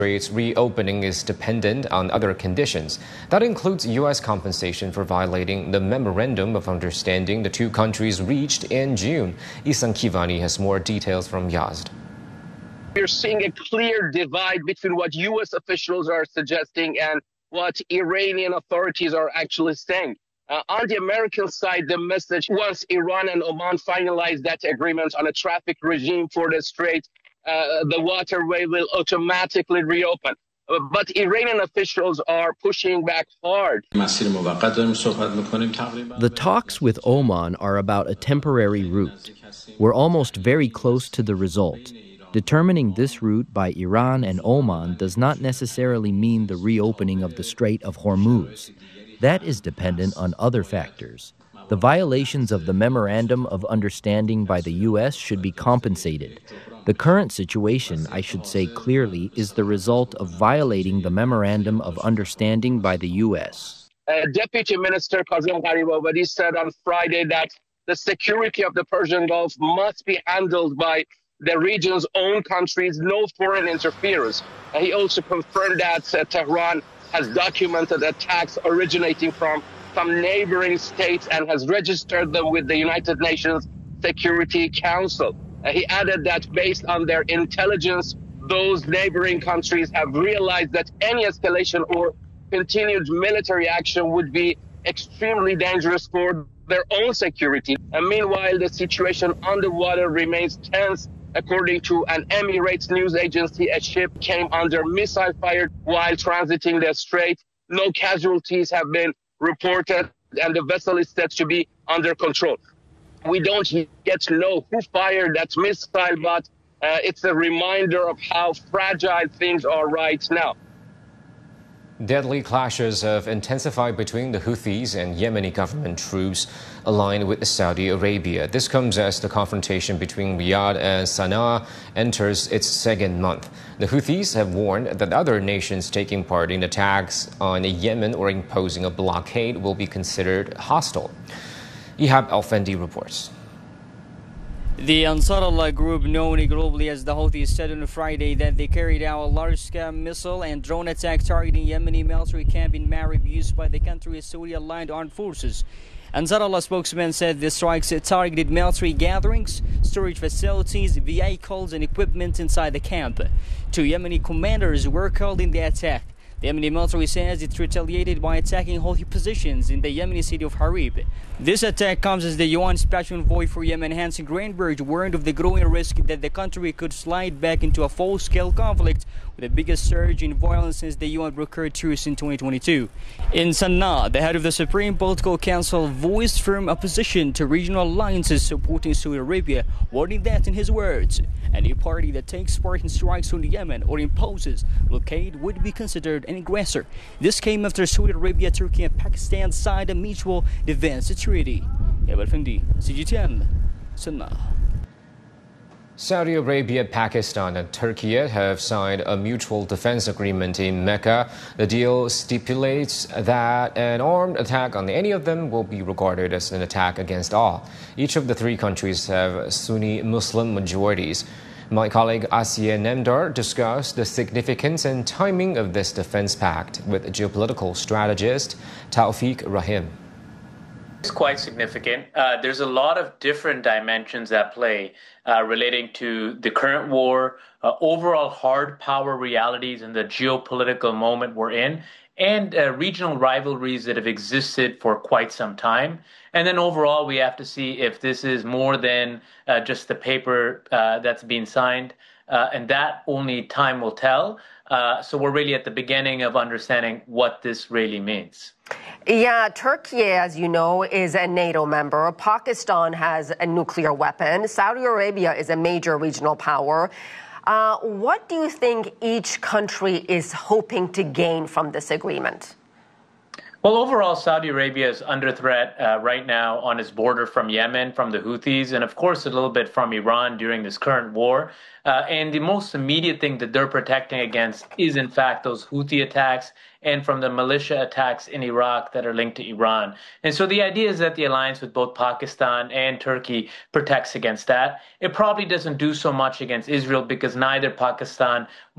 Its reopening is dependent on other conditions. That includes U.S. compensation for violating the Memorandum of Understanding the two countries reached in June. Isang Kivani has more details from Yazd. We're seeing a clear divide between what U.S. officials are suggesting and what Iranian authorities are actually saying. On the American side, the message, once Iran and Oman finalize that agreement on a traffic regime for the strait, the waterway will automatically reopen. But Iranian officials are pushing back hard. The talks with Oman are about a temporary route. We're almost very close to the result. Determining this route by Iran and Oman does not necessarily mean the reopening of the Strait of Hormuz. That is dependent on other factors. The violations of the Memorandum of Understanding by the U.S. should be compensated. The current situation, I should say clearly, is the result of violating the Memorandum of Understanding by the U.S. Deputy Minister Kazem Gharibabadi said on Friday that the security of the Persian Gulf must be handled by the region's own countries, no foreign interference. He also confirmed that Tehran has documented attacks originating from some neighboring states and has registered them with the United Nations Security Council. He added that based on their intelligence, those neighboring countries have realized that any escalation or continued military action would be extremely dangerous for their own security. And meanwhile, the situation on the water remains tense. According to an Emirates news agency, a ship came under missile fire while transiting the strait. No casualties have been reported, and the vessel is said to be under control. We don't yet know who fired that missile, but it's a reminder of how fragile things are right now. Deadly clashes have intensified between the Houthis and Yemeni government troops aligned with Saudi Arabia. This comes as the confrontation between Riyadh and Sana'a enters its second month. The Houthis have warned that other nations taking part in attacks on Yemen or imposing a blockade will be considered hostile. Ihab Al-Fendi reports. The Ansar Allah group, known globally as the Houthis, said on Friday that they carried out a large-scale missile and drone attack targeting Yemeni military camp in Marib used by the country's Saudi-aligned armed forces. Ansar Allah spokesman said the strikes targeted military gatherings, storage facilities, vehicles, and equipment inside the camp. 2 Yemeni commanders were killed in the attack. The Yemeni military says it retaliated by attacking Houthi positions in the Yemeni city of Harib. This attack comes as the UN Special Envoy for Yemen, Hans Greenberg, warned of the growing risk that the country could slide back into a full-scale conflict with the biggest surge in violence since the UN brokered truce in 2022. In Sana'a, the head of the Supreme Political Council voiced firm opposition to regional alliances supporting Saudi Arabia, warning that, in his words, any party that takes part in strikes on Yemen or imposes blockade would be considered an aggressor. This came after Saudi Arabia, Turkey, and Pakistan signed a mutual defense treaty. Ihab Al-Fendi, CGTN, Sana'a. Saudi Arabia, Pakistan, and Turkey have signed a mutual defense agreement in Mecca. The deal stipulates that an armed attack on any of them will be regarded as an attack against all. Each of the 3 countries have Sunni Muslim majorities. My colleague Asiya Nemdar discussed the significance and timing of this defense pact with geopolitical strategist Tawfiq Rahim. It's quite significant. There's a lot of different dimensions at play relating to the current war, overall hard power realities in the geopolitical moment we're in, and regional rivalries that have existed for quite some time. And then overall, we have to see if this is more than just the paper that's being signed, and that only time will tell. So we're really at the beginning of understanding what this really means. Yeah, Turkey, as you know, is a NATO member. Pakistan has a nuclear weapon. Saudi Arabia is a major regional power. What do you think each country is hoping to gain from this agreement? Well, overall, Saudi Arabia is under threat right now on its border from Yemen, from the Houthis, and of course a little bit from Iran during this current war. And the most immediate thing that they're protecting against is, in fact, those Houthi attacks and from the militia attacks in Iraq that are linked to Iran. And so the idea is that the alliance with both Pakistan and Turkey protects against that. It probably doesn't do so much against Israel because neither Pakistan